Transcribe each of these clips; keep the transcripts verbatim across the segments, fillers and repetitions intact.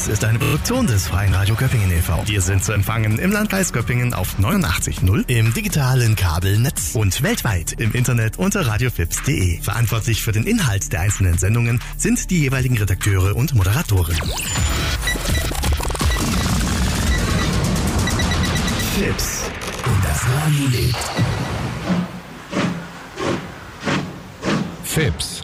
Das ist eine Produktion des Freien Radio Göppingen e V Wir sind zu empfangen im Landkreis Göppingen auf neunundachtzig Komma null, im digitalen Kabelnetz und weltweit im Internet unter radiofips punkt de. Verantwortlich für den Inhalt der einzelnen Sendungen sind die jeweiligen Redakteure und Moderatoren. Fips und das Radio lebt. Fips.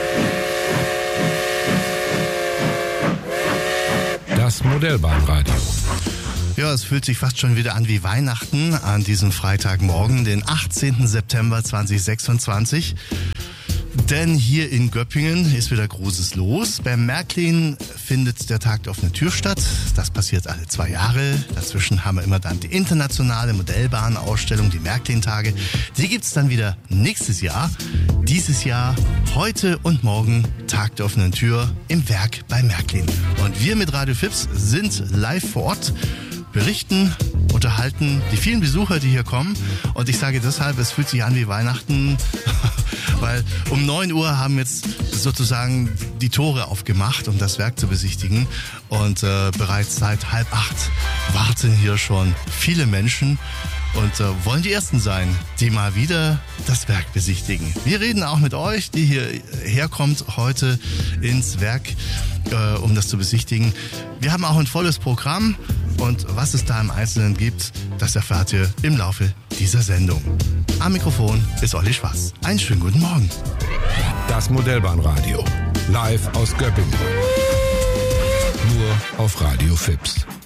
Das Modellbahnradio. Ja, es fühlt sich fast schon wieder an wie Weihnachten an diesem Freitagmorgen, den achtzehnten September zweitausendsechsundzwanzig. Denn hier in Göppingen ist wieder Großes los. Beim Märklin findet der Tag der offenen Tür statt. Das passiert alle zwei Jahre. Dazwischen haben wir immer dann die internationale Modellbahnausstellung, die Märklin-Tage. Die gibt's dann wieder nächstes Jahr. Dieses Jahr, heute und morgen, Tag der offenen Tür im Werk bei Märklin. Und wir mit Radio Fips sind live vor Ort, berichten, unterhalten die vielen Besucher, die hier kommen. Und ich sage deshalb, es fühlt sich an wie Weihnachten, weil um neun Uhr haben jetzt sozusagen die Tore aufgemacht, um das Werk zu besichtigen. Und äh, bereits seit halb acht warten hier schon viele Menschen und äh, wollen die Ersten sein, die mal wieder das Werk besichtigen. Wir reden auch mit euch, die hier herkommt heute ins Werk, äh, um das zu besichtigen. Wir haben auch ein volles Programm und was es da im Einzelnen gibt, das erfahrt ihr im Laufe dieser Sendung. Am Mikrofon ist Olli Schwarz. Einen schönen guten Morgen. Das Modellbahnradio. Live aus Göppingen. Nur auf Radio Fips.